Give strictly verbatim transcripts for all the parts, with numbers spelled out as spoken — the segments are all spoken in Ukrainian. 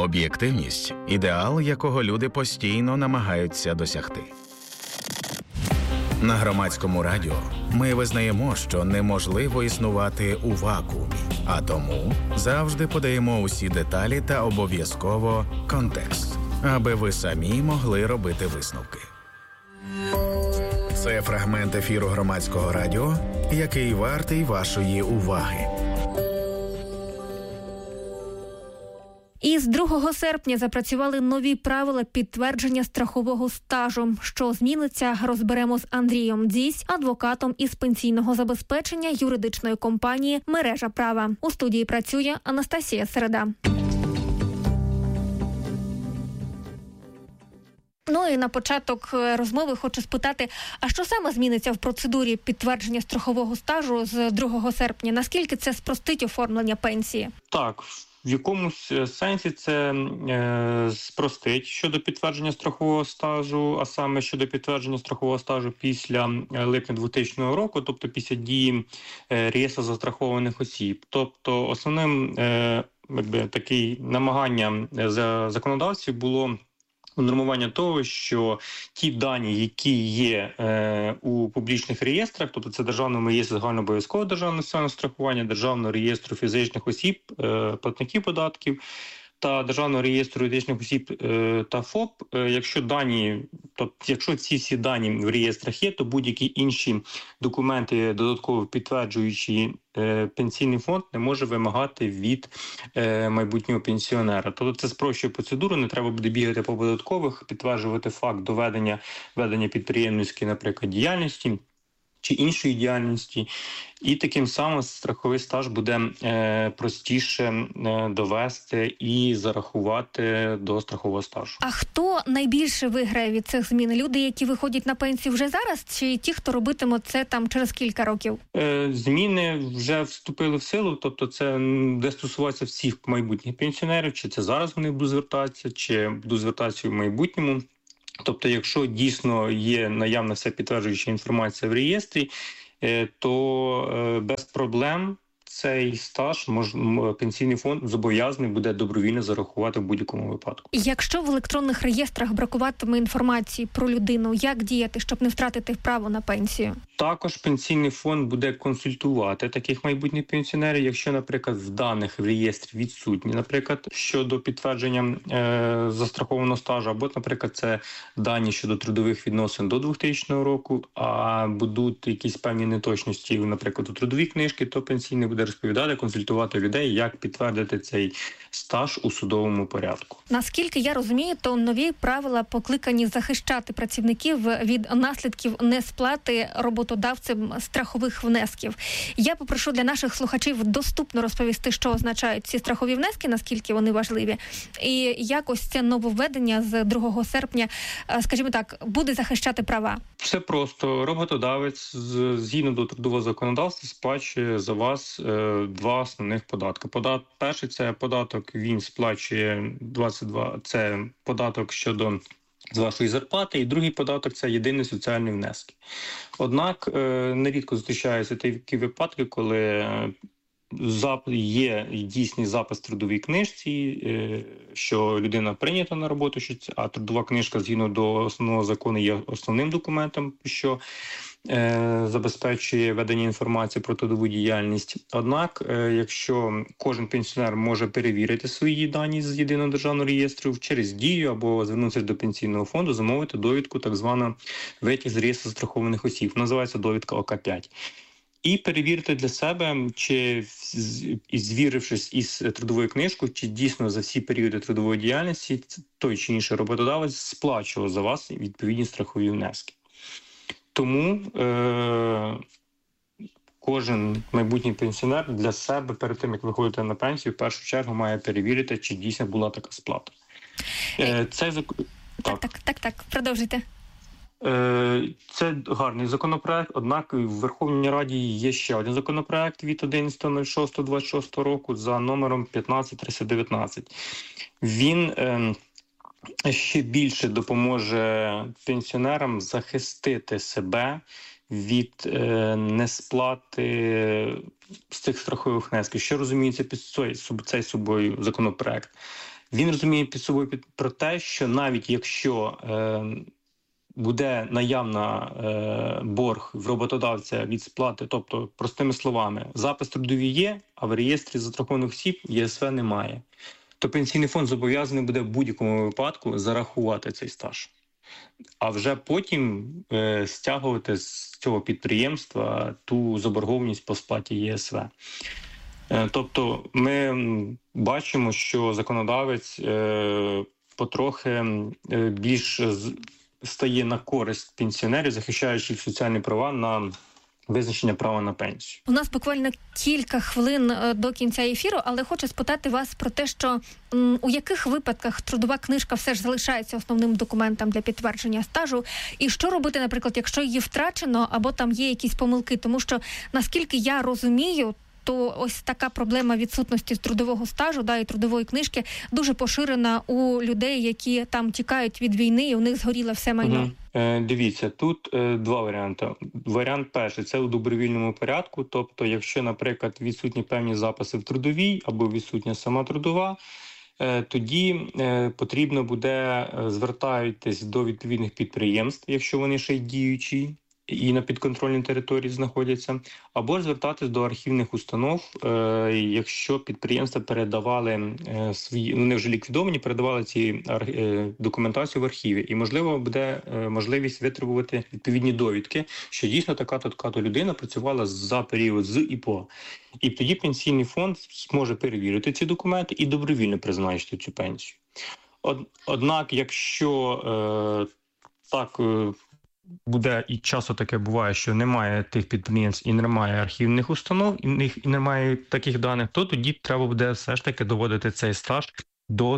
Об'єктивність – ідеал, якого люди постійно намагаються досягти. На Громадському радіо ми визнаємо, що неможливо існувати у вакуумі, а тому завжди подаємо усі деталі та обов'язково контекст, аби ви самі могли робити висновки. Це фрагмент ефіру Громадського радіо, який вартий вашої уваги. Із другого серпня запрацювали нові правила підтвердження страхового стажу. Що зміниться, розберемо з Андрієм Дзісь, адвокатом із пенсійного забезпечення юридичної компанії «Мережа права». У студії працює Анастасія Середа. Ну і на початок розмови хочу спитати, а що саме зміниться в процедурі підтвердження страхового стажу з другого серпня? Наскільки це спростить оформлення пенсії? Так, в якомусь сенсі це е, спростить щодо підтвердження страхового стажу, а саме щодо підтвердження страхового стажу після липня двохтисячного року, тобто після дії е, реєстру застрахованих осіб. Тобто основним е, якби, таке намагання за законодавців було унормування того, що ті дані, які є е, у публічних реєстрах, тобто це Державному реєстру загальнообов'язкового державного соціального страхування, Державного реєстру фізичних осіб, е, платників податків та Державного реєстру юридичних осіб е, та ФОП, е, якщо дані, тобто якщо ці всі дані в реєстрах є, то будь-які інші документи, додатково підтверджуючи е, пенсійний фонд, не може вимагати від е, майбутнього пенсіонера. Тобто це спрощує процедуру, не треба буде бігати по податкових, підтверджувати факт доведення ведення підприємницької, наприклад, діяльності чи іншої діяльності, і таким самим страховий стаж буде е, простіше е, довести і зарахувати до страхового стажу. А хто найбільше виграє від цих змін? Люди, які виходять на пенсію вже зараз, чи ті, хто робитиме це там через кілька років? Е, зміни вже вступили в силу, тобто це де стосуватися всіх майбутніх пенсіонерів, чи це зараз вони будуть звертатися, чи будуть звертатися в майбутньому. Тобто, якщо дійсно є наявна вся підтверджуюча інформація в реєстрі, то без проблем цей стаж мож, пенсійний фонд зобов'язаний буде добровільно зарахувати в будь-якому випадку. Якщо в електронних реєстрах бракуватиме інформації про людину, як діяти, щоб не втратити право на пенсію? Також пенсійний фонд буде консультувати таких майбутніх пенсіонерів, якщо, наприклад, в даних в реєстрі відсутні, наприклад, щодо підтвердження е, застрахованого стажу, або, наприклад, це дані щодо трудових відносин до двохтисячного року, а будуть якісь певні неточності, наприклад, у трудовій книжці, то пенсійний буде розповідати, консультувати людей, як підтвердити цей стаж у судовому порядку. Наскільки я розумію, то нові правила покликані захищати працівників від наслідків несплати роботодавцем страхових внесків. Я попрошу для наших слухачів доступно розповісти, що означають ці страхові внески, наскільки вони важливі, і як ось це нововведення з другого серпня, скажімо так, буде захищати права. Все просто. Роботодавець згідно до трудового законодавства сплачує за вас е, два основних податки. Подат... Перший – це податок, він сплачує двадцять два, це податок щодо з вашої зарплати, і другий податок – це єдиний соціальний внески. Однак е, нерідко зустрічаються такі випадки, коли є дійсний запис в трудовій книжці, що людина прийнята на роботу, а трудова книжка згідно до основного закону є основним документом, що е, забезпечує ведення інформації про трудову діяльність. Однак, е, якщо кожен пенсіонер може перевірити свої дані з єдиного державного реєстру через Дію або звернутися до пенсійного фонду, замовити довідку, так звану витяг з реєстру застрахованих осіб, називається довідка О К п'ять. І перевірити для себе, чи, звірившись із трудовою книжкою, чи дійсно за всі періоди трудової діяльності той чи інший роботодавець сплачував за вас відповідні страхові внески. Тому е- кожен майбутній пенсіонер для себе перед тим, як виходити на пенсію, в першу чергу має перевірити, чи дійсно була така сплата. Е- це... Так, так, так, так, так. Продовжуйте. Це гарний законопроект, однак в Верховній Раді є ще один законопроект від одинадцятого шостого двадцять шостого року за номером п'ятнадцять триста дев'ятнадцять. Він е, ще більше допоможе пенсіонерам захистити себе від е, несплати з цих страхових внесків. Що розуміється під цей собою законопроект? Він розуміє під собою під, про те, що навіть якщо е, буде наявна е, борг в роботодавця від сплати, тобто, простими словами, запис трудовий є, а в реєстрі застрахованих осіб ЄСВ немає, то пенсійний фонд зобов'язаний буде в будь-якому випадку зарахувати цей стаж. А вже потім е, стягувати з цього підприємства ту заборгованість по сплаті ЄСВ. Е, тобто ми бачимо, що законодавець е, потрохи е, більш стає на користь пенсіонерів, захищаючи їх соціальні права на визначення права на пенсію. У нас буквально кілька хвилин до кінця ефіру, але хочу спитати вас про те, що м, у яких випадках трудова книжка все ж залишається основним документом для підтвердження стажу, і що робити, наприклад, якщо її втрачено або там є якісь помилки, тому що, наскільки я розумію, то ось така проблема відсутності трудового стажу, да, і трудової книжки дуже поширена у людей, які там тікають від війни, і у них згоріло все майно. Угу. Е, дивіться, тут е, два варіанти. Варіант перший – це у добровільному порядку, тобто якщо, наприклад, відсутні певні записи в трудовій або відсутня сама трудова, е, тоді е, потрібно буде звертатись до відповідних підприємств, якщо вони ще й діючі, і на підконтрольній території знаходяться, або ж звертатись до архівних установ, е, якщо підприємства передавали е, свої, вони вже ліквідовані, передавали ці е, документацію в архіві. І, можливо, буде е, можливість витребувати відповідні довідки, що дійсно така-то, така-то людина працювала за період з і по. І тоді пенсійний фонд зможе перевірити ці документи і добровільно призначити цю пенсію. Од, однак, якщо е, так... Е, буде і часто таке буває, що немає тих підприємств і немає архівних установ, і них і немає таких даних, то тоді треба буде все ж таки доводити цей стаж до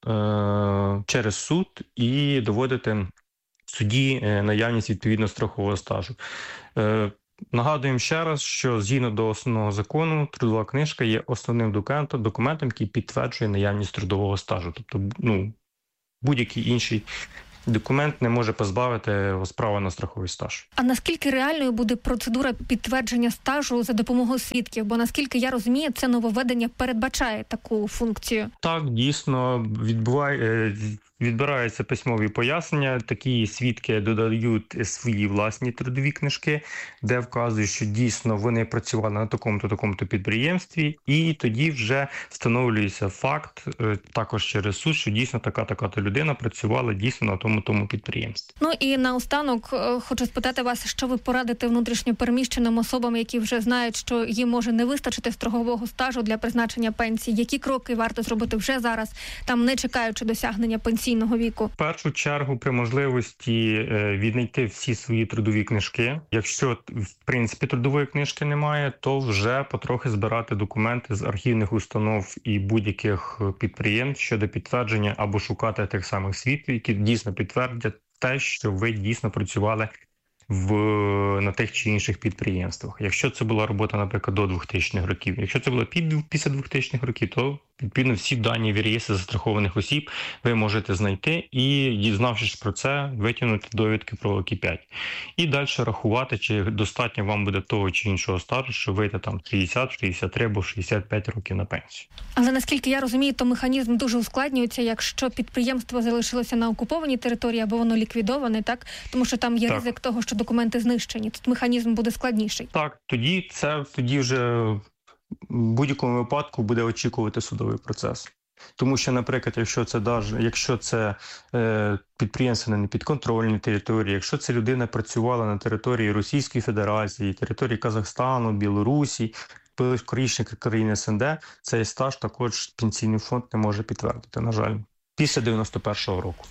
е, через суд і доводити в суді наявність відповідно страхового стажу. Е, Нагадуємо ще раз, що згідно до основного закону трудова книжка є основним документом, документом, який підтверджує наявність трудового стажу. Тобто, ну, будь-який інший документ не може позбавити вас права на страховий стаж. А наскільки реальною буде процедура підтвердження стажу за допомогою свідків? Бо, наскільки я розумію, це нововведення передбачає таку функцію. Так, дійсно, відбуває, відбираються письмові пояснення. Такі свідки додають свої власні трудові книжки, де вказують, що дійсно вони працювали на такому-то, такому-то підприємстві, і тоді вже встановлюється факт, також через суд, що дійсно така-така-то людина працювала дійсно на тому-тому підприємстві. Ну і наостанок хочу спитати вас, що ви порадите внутрішньопереміщеним особам, які вже знають, що їм може не вистачити страхового стажу для призначення пенсії. Які кроки варто зробити вже зараз, там не чекаючи досягнення пенсійного віку? В першу чергу, при можливості віднайти всі свої трудові книжки. Якщо, в принципі, трудової книжки немає, то вже потрохи збирати документи з архівних установ і будь-яких підприємств щодо підтвердження або шукати тих самих свідків, які дійсно підтвердять те, що ви дійсно працювали в, на тих чи інших підприємствах. Якщо це була робота, наприклад, до двохтисячних років. Якщо це було під, після двохтисячних років, то відповідно всі дані в реєстрі застрахованих осіб ви можете знайти і, дізнавшись про це, витягнути довідки про О К п'ять. І далі рахувати, чи достатньо вам буде того чи іншого стажу, що вийти там шістдесят, шістдесят три або шістдесят п'ять років на пенсію. Але наскільки я розумію, то механізм дуже ускладнюється, якщо підприємство залишилося на окупованій території або воно ліквідоване, так? Тому що там є так. ризик того, що документи знищені. Тут механізм буде складніший. Так, тоді це тоді вже в будь-якому випадку буде очікувати судовий процес. Тому що, наприклад, якщо це даже, якщо це е, підприємство на непідконтрольній території, якщо ця людина працювала на території Російської Федерації, території Казахстану, Білорусі, корічних країн С Н Д, цей стаж також пенсійний фонд не може підтвердити, на жаль, після дев'яносто першого року.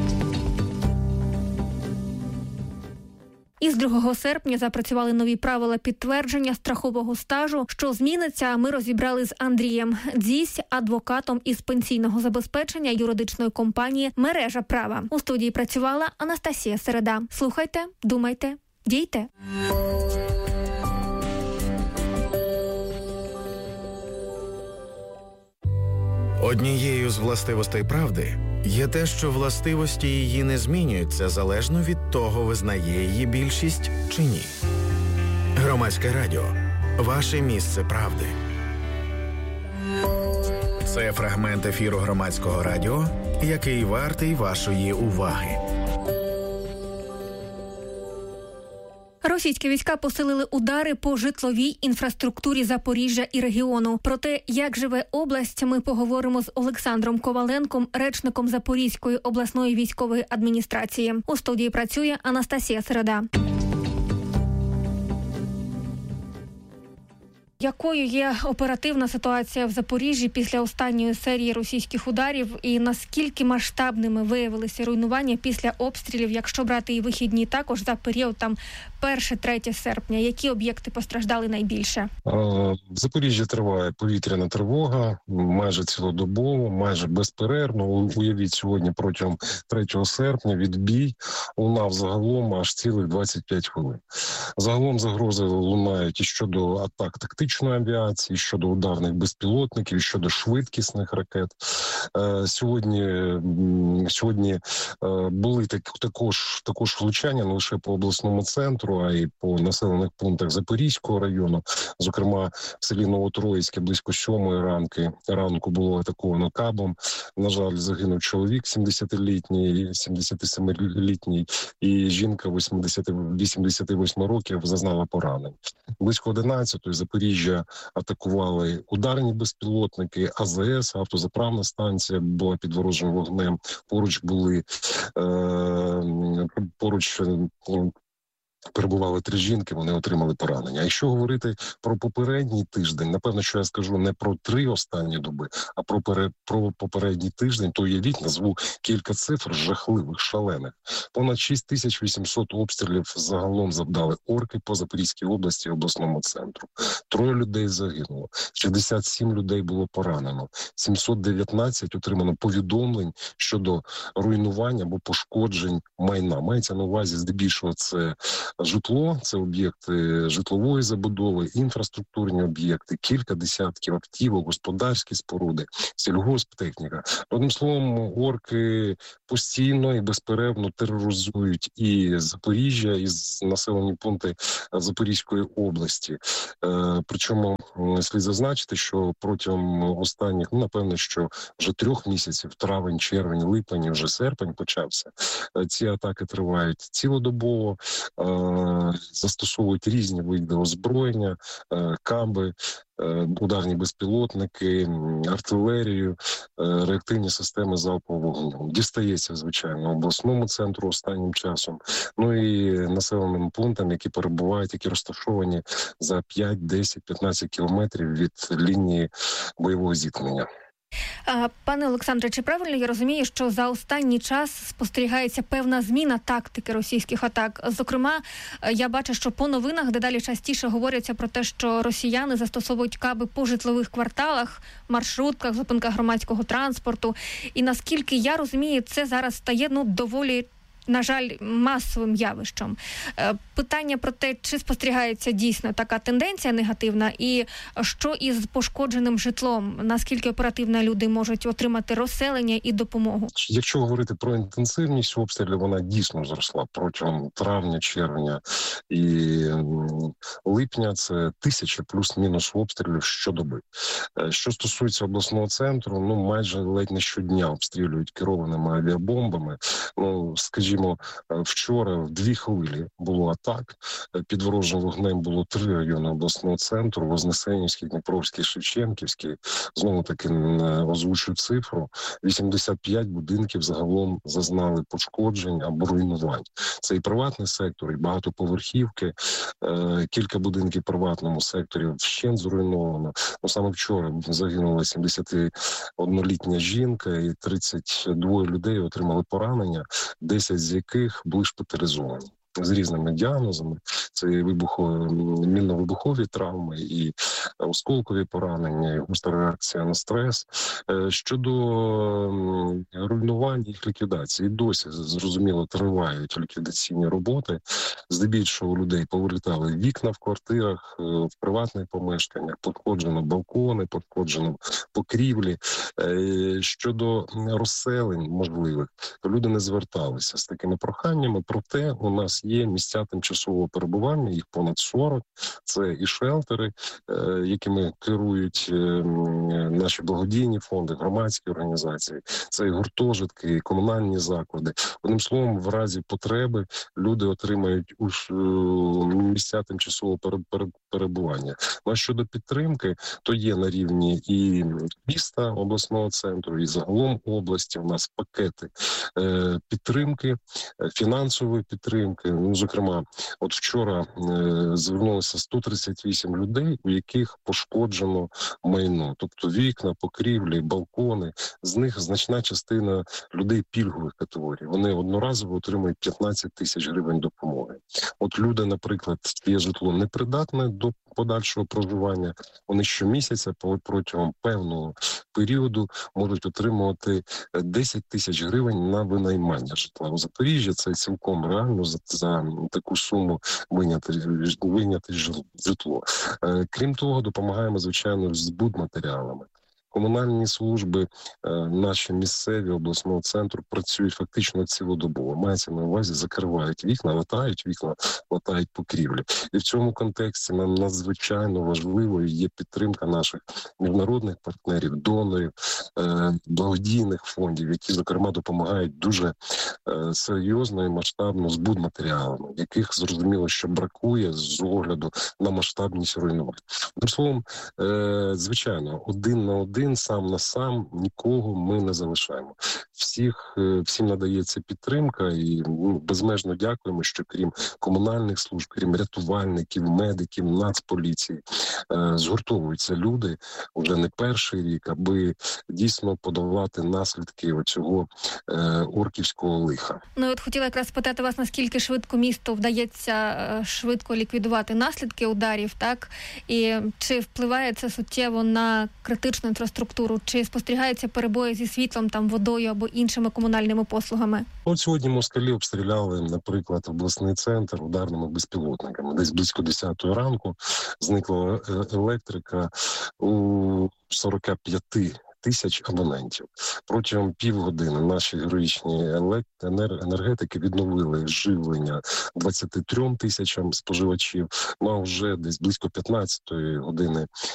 Із другого серпня запрацювали нові правила підтвердження страхового стажу. Що зміниться, ми розібрали з Андрієм Дзісь, адвокатом із пенсійного забезпечення юридичної компанії «Мережа права». У студії працювала Анастасія Середа. Слухайте, думайте, дійте. Однією з властивостей правди є те, що властивості її не змінюються залежно від того, визнає її більшість чи ні. Громадське радіо – ваше місце правди. Це фрагмент ефіру Громадського радіо, який вартий вашої уваги. Російські війська посилили удари по житловій інфраструктурі Запоріжжя і регіону. Про те, як живе область, ми поговоримо з Олександром Коваленком, речником Запорізької обласної військової адміністрації. У студії працює Анастасія Середа. Якою є оперативна ситуація в Запоріжжі після останньої серії російських ударів і наскільки масштабними виявилися руйнування після обстрілів, якщо брати і вихідні також за період там перше-третє серпня? Які об'єкти постраждали найбільше? В Запоріжжі триває повітряна тривога, майже цілодобово, майже безперервно. Уявіть, сьогодні протягом третього серпня відбій лунав загалом аж цілих двадцять п'ять хвилин. Загалом загрози лунають і щодо атак тактичної авіації, і щодо ударних безпілотників, і щодо швидкісних ракет. Сьогодні, сьогодні були так, також, також влучання не лише по обласному центру, а й по населених пунктах Запорізького району. Зокрема, в селі Новотроїцьке близько сьомої ранки, ранку було атаковано кабом. На жаль, загинув чоловік сімдесятилітній, сімдесятисемилітній, і жінка вісімдесят восьми років зазнала поранень. Близько одинадцятої Запоріжжя атакували ударні безпілотники, А З С, автозаправна станція була під ворожим вогнем. Поруч були е, поруч перебували три жінки, вони отримали поранення. А якщо говорити про попередній тиждень, напевно, що я скажу не про три останні доби, а про, пере, про попередній тиждень, то уявіть, назву кілька цифр жахливих, шалених. Понад шість тисяч вісімсот обстрілів загалом завдали орки по Запорізькій області і обласному центру. Троє людей загинуло, шістдесят сім людей було поранено, сімсот дев'ятнадцять отримано повідомлень щодо руйнування або пошкоджень майна. Мається на увазі здебільшого це житло, це об'єкти житлової забудови, інфраструктурні об'єкти, кілька десятків автівок, господарські споруди, сільгосптехніка. Одним словом, орки постійно і безперервно тероризують і Запоріжжя, і населені пункти Запорізької області. Е, причому слід зазначити, що протягом останніх, ну, напевно, що вже трьох місяців, травень, червень, липень, вже серпень почався, ці атаки тривають цілодобово. Застосовують різні види озброєння, каби, ударні безпілотники, артилерію, реактивні системи залпового вогню. Дістається, звичайно, обласному центру останнім часом, ну і населеним пунктам, які перебувають, які розташовані за п'ять, десять, п'ятнадцять кілометрів від лінії бойового зіткнення. Пане Олександре, чи правильно я розумію, що за останній час спостерігається певна зміна тактики російських атак? Зокрема, я бачу, що по новинах дедалі частіше говоряться про те, що росіяни застосовують каби по житлових кварталах, маршрутках, зупинках громадського транспорту. І наскільки я розумію, це зараз стає, ну, доволі, на жаль, масовим явищем. Питання про те, чи спостерігається дійсно така тенденція негативна, і що із пошкодженим житлом, наскільки оперативно люди можуть отримати розселення і допомогу? Якщо говорити про інтенсивність обстрілів, вона дійсно зросла протягом травня, червня і липня. Це тисяча плюс-мінус обстрілів щодоби. Що стосується обласного центру, ну майже ледь не щодня обстрілюють керованими авіабомбами. Ну, скажімо, вчора в дві хвилі було атак. Під ворожим вогнем було три райони обласного центру: Вознесенівський, Дніпровський, Шевченківський. Знову таки озвучую цифру: вісімдесят п'ять будинків загалом зазнали пошкоджень або руйнувань. Це і приватний сектор, і багатоповерхівки. Кілька будинків в приватному секторі вщент зруйновано. Ну, саме вчора загинула сімдесятиоднолітня жінка, і тридцять два людей отримали поранення, десять з яких були шпиталізовані з різними діагнозами. Це вибухові, мінно-вибухові травми, і осколкові поранення, і густра реакція на стрес. Щодо руйнувань, їх ліквідації, досі, зрозуміло, тривають ліквідаційні роботи. Здебільшого людей повилітали вікна в квартирах, в приватних помешканнях, пошкоджено балкони, пошкоджено покрівлі. Щодо розселень можливих, то люди не зверталися з такими проханнями, проте у нас нас є місця тимчасового перебування, їх понад сорок. Це і шелтери, якими керують наші благодійні фонди, громадські організації, це і гуртожитки, і комунальні заклади. Одним словом, в разі потреби люди отримають уж місця тимчасового перебування. Ну, а щодо підтримки, то є на рівні і міста, обласного центру, і загалом області. У нас пакети е, підтримки, фінансової підтримки. Ну, зокрема, от вчора е, звернулося сто тридцять вісім людей, у яких пошкоджено майно, тобто вікна, покрівлі, балкони. З них значна частина людей пільгових категорій. Вони одноразово отримують п'ятнадцять тисяч гривень допомоги. От люди, наприклад, є житло непридатне до подальшого проживання, вони щомісяця протягом певного періоду можуть отримувати десять тисяч гривень на винаймання житла. У Запоріжжі це цілком реально за, за таку суму виняти, виняти житло. Крім того, допомагаємо, звичайно, з будматеріалами. Комунальні служби, наші місцеві, обласного центру працюють фактично цілодобово. Мається на увазі, закривають вікна, латають вікна, латають покрівлі. І в цьому контексті нам надзвичайно важливою є підтримка наших міжнародних партнерів, донорів, благодійних фондів, які, зокрема, допомагають дуже серйозно і масштабно з будматеріалами, яких, зрозуміло, що бракує з огляду на масштабність руйнувань. Тим словом, звичайно, один на один, сам на сам, нікого ми не залишаємо. Всіх, всім надається підтримка і ну, безмежно дякуємо, що крім комунальних служб, крім рятувальників, медиків, нацполіції, е, згуртовуються люди вже не перший рік, аби дійсно подолати наслідки оцього е, орківського лиха. Ну, от хотіла якраз спитати вас, наскільки швидко місту вдається швидко ліквідувати наслідки ударів, так? І чи впливає це суттєво на критичну інфраструктуру, чи спостерігаються перебої зі світлом, там, водою або іншими комунальними послугами? От сьогодні москалі обстріляли, наприклад, обласний центр ударними безпілотниками. Десь близько десятої ранку зникла електрика у сорок п'ять тисяч абонентів. Протягом півгодини наші героїчні енергетики відновили живлення двадцяти трьом тисячам споживачів. Ну а вже десь близько п'ятнадцятої години